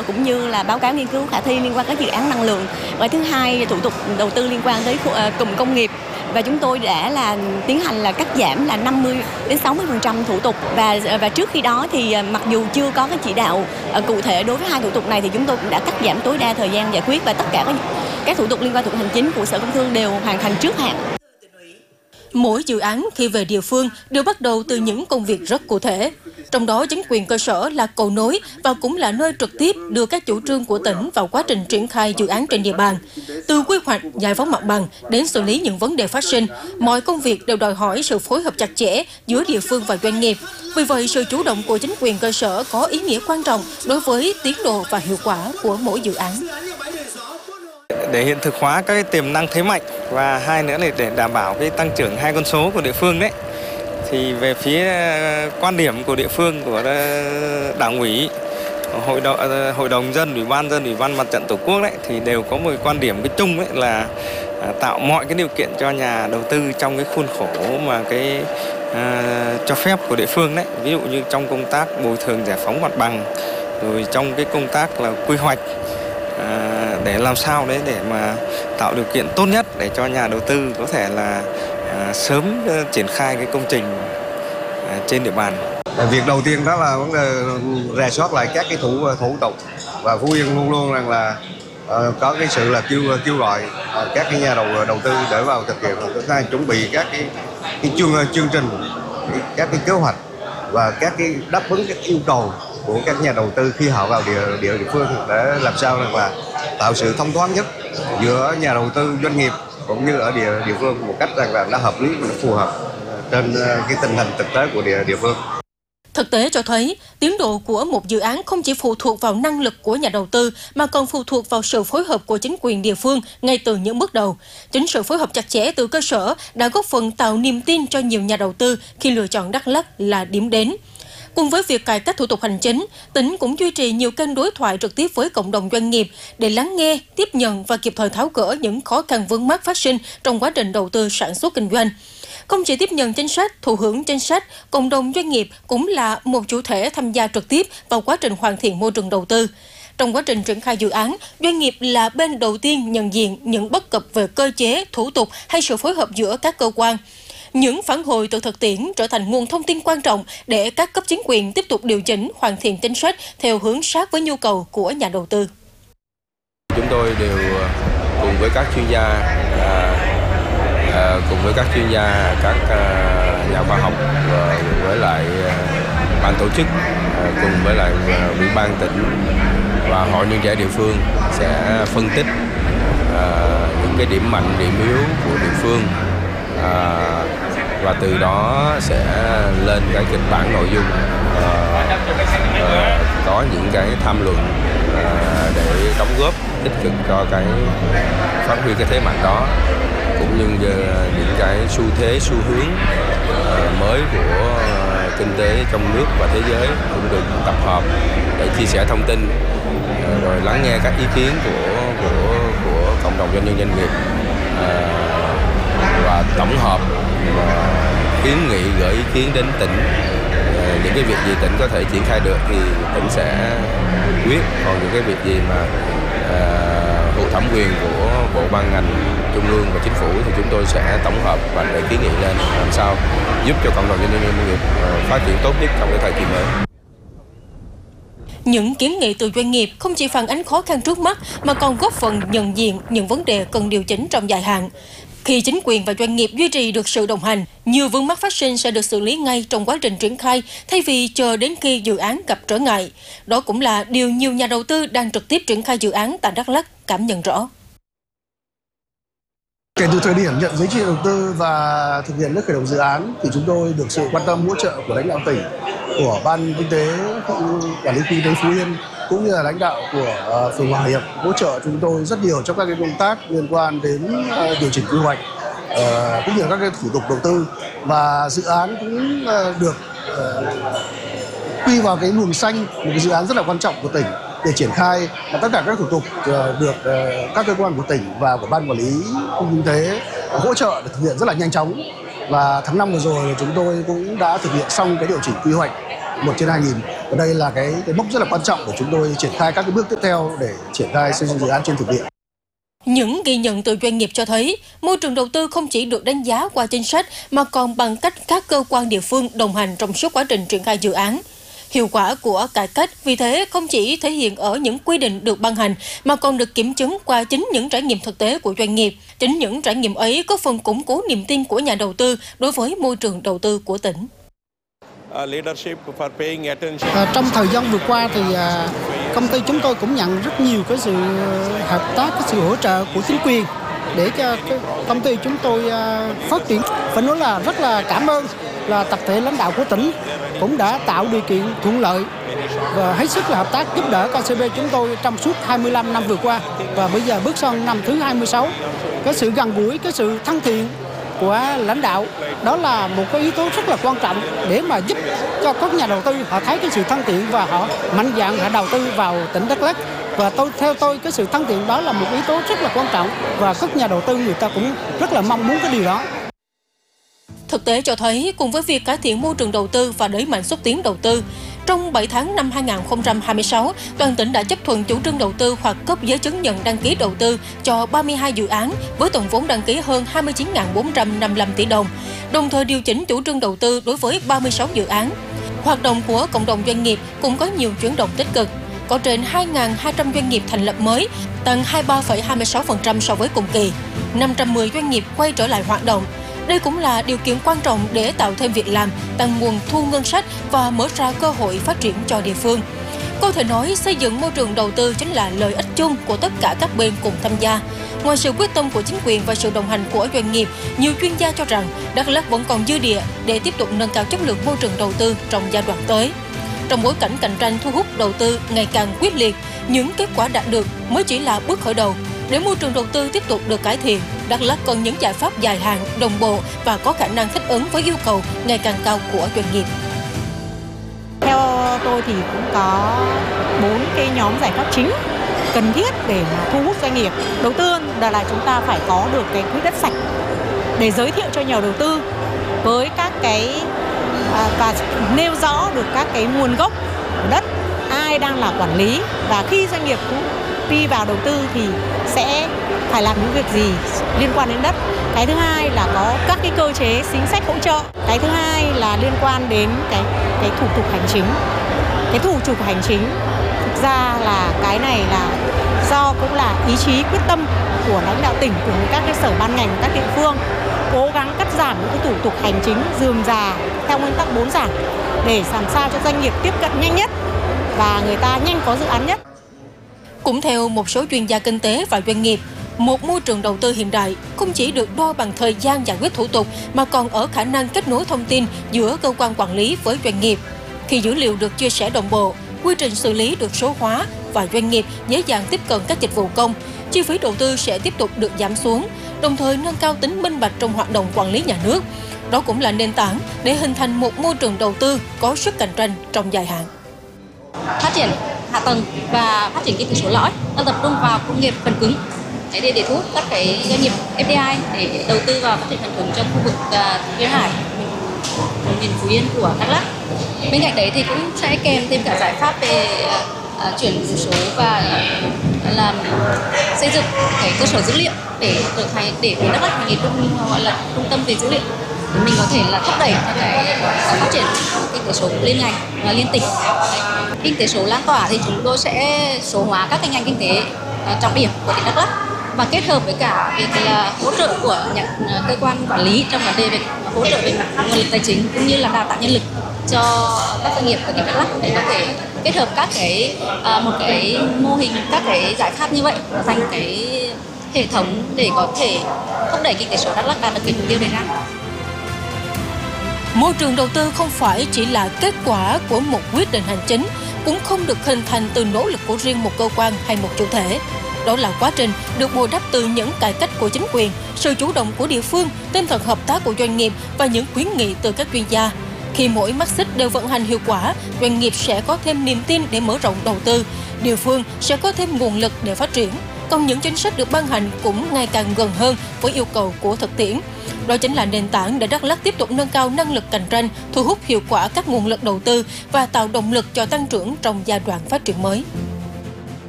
cũng như là báo cáo nghiên cứu khả thi liên quan đến dự án năng lượng. Và thứ hai, thủ tục đầu tư liên quan tới cụm công nghiệp. Và chúng tôi đã tiến hành cắt giảm 50 đến 60% thủ tục, và trước khi đó thì mặc dù chưa có cái chỉ đạo cụ thể đối với hai thủ tục này thì chúng tôi cũng đã cắt giảm tối đa thời gian giải quyết, và tất cả các thủ tục liên quan thủ tục hành chính của Sở Công Thương đều hoàn thành trước hạn. Mỗi dự án khi về địa phương đều bắt đầu từ những công việc rất cụ thể. Trong đó chính quyền cơ sở là cầu nối và cũng là nơi trực tiếp đưa các chủ trương của tỉnh vào quá trình triển khai dự án trên địa bàn. Từ quy hoạch, giải phóng mặt bằng đến xử lý những vấn đề phát sinh, mọi công việc đều đòi hỏi sự phối hợp chặt chẽ giữa địa phương và doanh nghiệp. Vì vậy, sự chủ động của chính quyền cơ sở có ý nghĩa quan trọng đối với tiến độ và hiệu quả của mỗi dự án. Để hiện thực hóa các cái tiềm năng thế mạnh, và hai nữa là để đảm bảo cái tăng trưởng hai con số của địa phương đấy, thì về phía quan điểm của địa phương, của Đảng ủy, Hội đồng dân, Ủy ban Mặt trận Tổ quốc đấy, thì đều có một quan điểm cái chung ấy là tạo mọi cái điều kiện cho nhà đầu tư trong cái khuôn khổ mà cái cho phép của địa phương đấy, ví dụ như trong công tác bồi thường giải phóng mặt bằng, rồi trong cái công tác là quy hoạch, để làm sao đấy để mà tạo điều kiện tốt nhất để cho nhà đầu tư có thể là sớm triển khai cái công trình trên địa bàn. Việc đầu tiên đó là vấn đề rà soát lại các cái thủ tục, và Phú Yên luôn luôn rằng là có cái sự là kêu gọi các cái nhà đầu tư để vào thực hiện. Thứ hai, chuẩn bị các cái chương trình, các cái kế hoạch và các cái đáp ứng các yêu cầu của các nhà đầu tư khi họ vào địa phương, để làm sao rằng là tạo sự thông thoáng nhất giữa nhà đầu tư, doanh nghiệp cũng như ở địa phương một cách rằng là nó hợp lý và nó phù hợp trên cái tình hình thực tế của địa phương. Thực tế cho thấy, tiến độ của một dự án không chỉ phụ thuộc vào năng lực của nhà đầu tư mà còn phụ thuộc vào sự phối hợp của chính quyền địa phương ngay từ những bước đầu. Chính sự phối hợp chặt chẽ từ cơ sở đã góp phần tạo niềm tin cho nhiều nhà đầu tư khi lựa chọn Đắk Lắk là điểm đến. Cùng với việc cải cách thủ tục hành chính, tỉnh cũng duy trì nhiều kênh đối thoại trực tiếp với cộng đồng doanh nghiệp để lắng nghe, tiếp nhận và kịp thời tháo gỡ những khó khăn vướng mắc phát sinh trong quá trình đầu tư sản xuất kinh doanh. Không chỉ tiếp nhận chính sách, thụ hưởng chính sách, cộng đồng doanh nghiệp cũng là một chủ thể tham gia trực tiếp vào quá trình hoàn thiện môi trường đầu tư. Trong quá trình triển khai dự án, doanh nghiệp là bên đầu tiên nhận diện những bất cập về cơ chế, thủ tục hay sự phối hợp giữa các cơ quan. Những phản hồi từ thực tiễn trở thành nguồn thông tin quan trọng để các cấp chính quyền tiếp tục điều chỉnh, hoàn thiện chính sách theo hướng sát với nhu cầu của nhà đầu tư. Chúng tôi đều cùng với các chuyên gia, các nhà khoa học với lại ban tổ chức, cùng với lại ủy ban tỉnh và hội nhân trẻ địa phương sẽ phân tích những cái điểm mạnh, điểm yếu của địa phương, và từ đó sẽ lên cái kịch bản nội dung, có những cái tham luận để đóng góp tích cực cho cái phát huy cái thế mạnh đó, cũng như những cái xu thế, xu hướng mới của kinh tế trong nước và thế giới cũng được tập hợp để chia sẻ thông tin, rồi lắng nghe các ý kiến của cộng đồng doanh nhân doanh nghiệp, và tổng hợp kiến nghị gửi ý kiến đến tỉnh. Những cái việc gì tỉnh có thể triển khai được thì tỉnh sẽ quyết, còn những cái việc gì mà thuộc thẩm quyền của bộ ban ngành trung ương và chính phủ thì chúng tôi sẽ tổng hợp và để kiến nghị lên làm sao giúp cho cộng đồng doanh nhân doanh nghiệp phát triển tốt nhất trong cái thời kỳ mới. Những kiến nghị từ doanh nghiệp không chỉ phản ánh khó khăn trước mắt mà còn góp phần nhận diện những vấn đề cần điều chỉnh trong dài hạn. Khi chính quyền và doanh nghiệp duy trì được sự đồng hành, nhiều vướng mắc phát sinh sẽ được xử lý ngay trong quá trình triển khai thay vì chờ đến khi dự án gặp trở ngại. Đó cũng là điều nhiều nhà đầu tư đang trực tiếp triển khai dự án tại Đắk Lắk cảm nhận rõ. Kể từ thời điểm nhận giấy chứng nhận đầu tư và thực hiện nước khởi động dự án thì chúng tôi được sự quan tâm hỗ trợ của lãnh đạo tỉnh, của Ban Kinh tế Quản lý Kinh tế Phú Yên cũng như là lãnh đạo của phường Hòa Hiệp hỗ trợ chúng tôi rất nhiều trong các cái công tác liên quan đến điều chỉnh quy hoạch cũng như là các cái thủ tục đầu tư, và dự án cũng được quy vào cái luồng xanh, một cái dự án rất là quan trọng của tỉnh để triển khai, và tất cả các thủ tục được các cơ quan của tỉnh và của Ban Quản lý Khu kinh tế hỗ trợ để thực hiện rất là nhanh chóng. Và tháng 5 vừa rồi chúng tôi cũng đã thực hiện xong cái điều chỉnh quy hoạch 1/2000 Đây là cái mốc rất là quan trọng để chúng tôi triển khai các cái bước tiếp theo để triển khai xây dựng dự án trên thực địa. Những ghi nhận từ doanh nghiệp cho thấy, môi trường đầu tư không chỉ được đánh giá qua chính sách mà còn bằng cách các cơ quan địa phương đồng hành trong suốt quá trình triển khai dự án. Hiệu quả của cải cách vì thế không chỉ thể hiện ở những quy định được ban hành mà còn được kiểm chứng qua chính những trải nghiệm thực tế của doanh nghiệp. Chính những trải nghiệm ấy có phần củng cố niềm tin của nhà đầu tư đối với môi trường đầu tư của tỉnh. Trong thời gian vừa qua thì công ty chúng tôi cũng nhận rất nhiều cái sự hợp tác, cái sự hỗ trợ của chính quyền để cho công ty chúng tôi phát triển. Phải nói là rất là cảm ơn là tập thể lãnh đạo của tỉnh cũng đã tạo điều kiện thuận lợi và hết sức là hợp tác giúp đỡ KCB chúng tôi trong suốt 25 năm vừa qua, và bây giờ bước sang năm thứ 26. Cái sự gần gũi, cái sự thân thiện của lãnh đạo đó là một cái yếu tố rất là quan trọng để mà giúp cho các nhà đầu tư họ thấy cái sự thân thiện và họ mạnh dạn họ đầu tư vào tỉnh Đắk Lắk. Và theo tôi cái sự thân thiện đó là một yếu tố rất là quan trọng và các nhà đầu tư người ta cũng rất là mong muốn cái điều đó. Thực tế cho thấy, cùng với việc cải thiện môi trường đầu tư và đẩy mạnh xúc tiến đầu tư, trong 7 tháng năm 2026, toàn tỉnh đã chấp thuận chủ trương đầu tư hoặc cấp giấy chứng nhận đăng ký đầu tư cho 32 dự án với tổng vốn đăng ký hơn 29.455 tỷ đồng, đồng thời điều chỉnh chủ trương đầu tư đối với 36 dự án. Hoạt động của cộng đồng doanh nghiệp cũng có nhiều chuyển động tích cực. Có trên 2.200 doanh nghiệp thành lập mới, tăng 23,26% so với cùng kỳ. 510 doanh nghiệp quay trở lại hoạt động. Đây cũng là điều kiện quan trọng để tạo thêm việc làm, tăng nguồn thu ngân sách và mở ra cơ hội phát triển cho địa phương. Có thể nói, xây dựng môi trường đầu tư chính là lợi ích chung của tất cả các bên cùng tham gia. Ngoài sự quyết tâm của chính quyền và sự đồng hành của doanh nghiệp, nhiều chuyên gia cho rằng Đắk Lắk vẫn còn dư địa để tiếp tục nâng cao chất lượng môi trường đầu tư trong giai đoạn tới. Trong bối cảnh cạnh tranh thu hút đầu tư ngày càng quyết liệt, những kết quả đạt được mới chỉ là bước khởi đầu. Để môi trường đầu tư tiếp tục được cải thiện, Đắk Lắk cần những giải pháp dài hạn, đồng bộ và có khả năng thích ứng với yêu cầu ngày càng cao của doanh nghiệp. Theo tôi thì cũng có 4 cái nhóm giải pháp chính cần thiết để mà thu hút doanh nghiệp. Đầu tiên là chúng ta phải có được cái quỹ đất sạch để giới thiệu cho nhà đầu tư với các cái và nêu rõ được các cái nguồn gốc của đất, ai đang là quản lý, và khi doanh nghiệp cũng đi vào đầu tư thì sẽ phải làm những việc gì liên quan đến đất. Cái thứ hai là có các cái cơ chế chính sách hỗ trợ. Cái thứ hai là liên quan đến cái thủ tục hành chính. Cái thủ tục hành chính thực ra là cái này là do cũng là ý chí quyết tâm của lãnh đạo tỉnh cùng với các cái sở ban ngành, các địa phương cố gắng cắt giảm những cái thủ tục hành chính rườm rà theo nguyên tắc 4 giảm để làm sao cho doanh nghiệp tiếp cận nhanh nhất và người ta nhanh có dự án nhất. Cũng theo một số chuyên gia kinh tế và doanh nghiệp, một môi trường đầu tư hiện đại không chỉ được đo bằng thời gian giải quyết thủ tục mà còn ở khả năng kết nối thông tin giữa cơ quan quản lý với doanh nghiệp. Khi dữ liệu được chia sẻ đồng bộ, quy trình xử lý được số hóa và doanh nghiệp dễ dàng tiếp cận các dịch vụ công, chi phí đầu tư sẽ tiếp tục được giảm xuống, đồng thời nâng cao tính minh bạch trong hoạt động quản lý nhà nước. Đó cũng là nền tảng để hình thành một môi trường đầu tư có sức cạnh tranh trong dài hạn. Phát triển hạ tầng và phát triển kinh tế số lõi, ta tập trung vào công nghiệp phần cứng để thu hút các cái doanh nghiệp FDI để đầu tư vào phát triển phần cứng trong khu vực duyên hải, miền Phú Yên của Đắk Lắk. Bên cạnh đấy thì cũng sẽ kèm thêm cả giải pháp về chuyển đổi số và làm xây dựng cái cơ sở dữ liệu để trở thành để Đắk Lắk thành gọi là trung tâm về dữ liệu. Mình có thể là thúc đẩy cái phát triển kinh tế số liên ngành và liên tỉnh. Kinh tế số lan tỏa thì chúng tôi sẽ số hóa các cái ngành kinh tế trọng điểm của tỉnh Đắk Lắk và kết hợp với cả việc là hỗ trợ của cơ quan quản lý trong vấn đề về hỗ trợ về mặt nguồn lực tài chính cũng như là đào tạo nhân lực cho các doanh nghiệp của tỉnh Đắk Lắk để có thể kết hợp các cái một cái mô hình, các cái giải pháp như vậy thành cái hệ thống để có thể thúc đẩy kinh tế số Đắk Lắk đạt được cái mục tiêu đề ra. Môi trường đầu tư không phải chỉ là kết quả của một quyết định hành chính, cũng không được hình thành từ nỗ lực của riêng một cơ quan hay một chủ thể. Đó là quá trình được bồi đắp từ những cải cách của chính quyền, sự chủ động của địa phương, tinh thần hợp tác của doanh nghiệp và những khuyến nghị từ các chuyên gia. Khi mỗi mắt xích đều vận hành hiệu quả, doanh nghiệp sẽ có thêm niềm tin để mở rộng đầu tư, địa phương sẽ có thêm nguồn lực để phát triển. còn những chính sách được ban hành cũng ngày càng gần hơn với yêu cầu của thực tiễn. Đó chính là nền tảng để Đắk Lắk tiếp tục nâng cao năng lực cạnh tranh, thu hút hiệu quả các nguồn lực đầu tư và tạo động lực cho tăng trưởng trong giai đoạn phát triển mới.